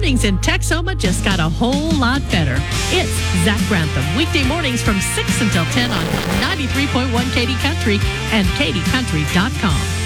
mornings in Texoma just got a whole lot better. It's Zach Grantham, weekday mornings from 6 until 10 on 93.1 Katy Country and katycountry.com.